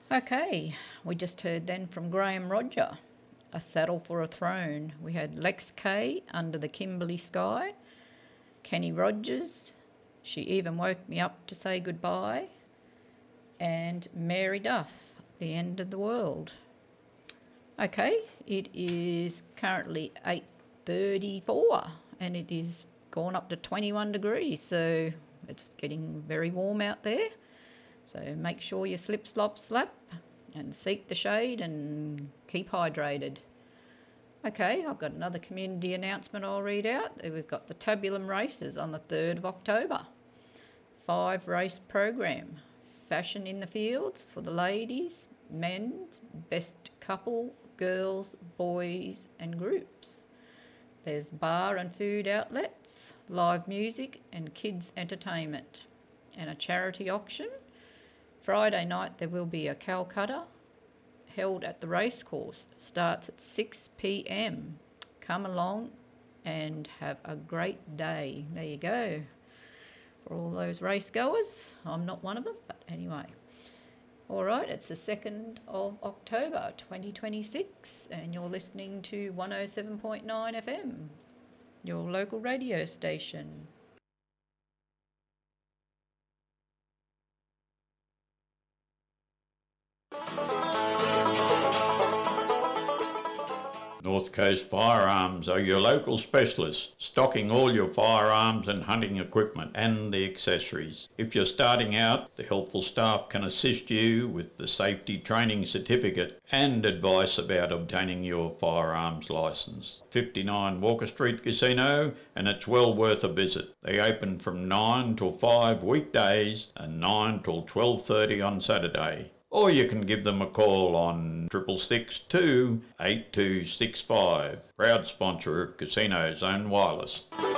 Okay, we just heard then from Graham Roger, A Saddle for a Throne. We had Lex Kay, Under the Kimberley Sky, Kenny Rogers, She Even Woke Me Up to Say Goodbye, and Mary Duff, The End of the World. Okay, it is currently 8:34 and it is gone up to 21 degrees, so it's getting very warm out there. So make sure you slip, slop, slap and seek the shade and keep hydrated. Okay, I've got another community announcement I'll read out. We've got the Tabulum races on the 3rd of October. 5-race program. Fashion in the fields for the ladies, men's, best couple, girls, boys and groups. There's bar and food outlets, live music and kids entertainment, and a charity auction. Friday night there will be a Calcutta held at the racecourse. Starts at 6 p.m. Come along and have a great day. There you go. For all those race goers, I'm not one of them, but anyway. All right, it's the 2nd of October 2026 and you're listening to 107.9 FM, your local radio station. North Coast Firearms are your local specialists, stocking all your firearms and hunting equipment and the accessories. If you're starting out, the helpful staff can assist you with the safety training certificate and advice about obtaining your firearms licence. 59 Walker Street Casino, and it's well worth a visit. They open from 9 till 5 weekdays and 9 till 12:30 on Saturday. Or you can give them a call on 662 8265. Proud sponsor of Casino Zone Wireless.